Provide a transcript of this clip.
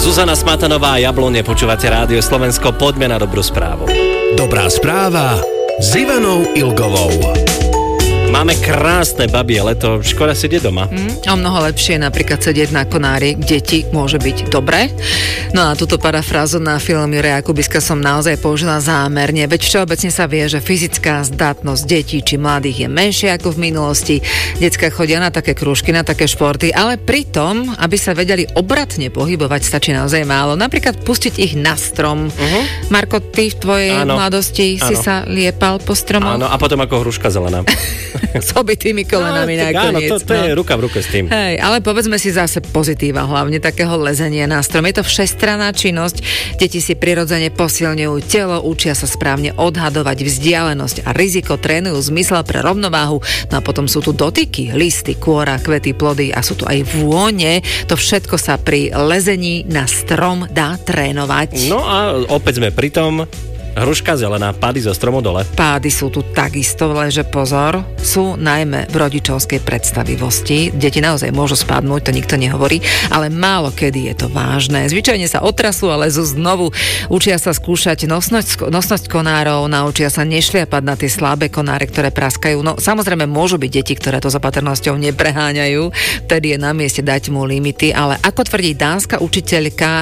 Zuzana Smatanová a Jablone, počúvate Rádio Slovensko, poďme na dobrú správu. Dobrá správa s Ivanou Ilgovou. Máme krásne babie leto, škoda sedieť doma. O mnoho lepšie napríklad sedieť na konári, deti môže byť dobre. No a túto parafrázu na film Juraja Kubiska som naozaj použila zámerne, veď všeobecne sa vie, že fyzická zdatnosť detí či mladých je menšia ako v minulosti. Decká chodia na také krúžky, na také športy, ale pritom, aby sa vedeli obratne pohybovať, stačí naozaj málo. Napríklad pustiť ich na strom. Marko, ty v tvojej mladosti si sa liepal po stromoch? Áno, a potom ako hruška zelená. S obitými kolenami nakoniec. Áno, to je ruka v ruke s tým. Hej, ale povedzme si zase pozitíva, hlavne takého lezenia na strom. Je to všestranná činnosť, deti si prirodzene posilňujú telo, učia sa správne odhadovať vzdialenosť a riziko, trénujú zmysel pre rovnováhu, no a potom sú tu dotyky, listy, kôra, kvety, plody a sú tu aj vône. To všetko sa pri lezení na strom dá trénovať. No a opäť sme pri tom. Hruška zelená, pády zo stromu dole. Pády sú tu takisto, lenže pozor, sú najmä v rodičovskej predstavivosti. Deti naozaj môžu spadnúť, to nikto nehovorí, ale málo kedy je to vážne. Zvyčajne sa otrasú a lezú znovu. Učia sa skúšať nosnosť konárov, naučia sa nešliapať na tie slabé konáre, ktoré praskajú. No samozrejme môžu byť deti, ktoré to s opatrnosťou nepreháňajú, vtedy je na mieste dať mu limity, ale ako tvrdí dánska učiteľka